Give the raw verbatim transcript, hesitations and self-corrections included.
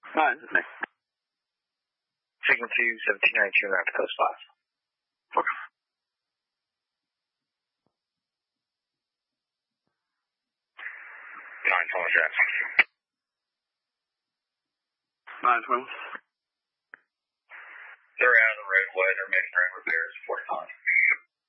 Alright, this is Nick. Sigma two, seventeen ninety-two, around to coast five. Okay. nine twenty, Jackson. nine twenty. They're out of the roadway. They're making their own repairs. forty-five.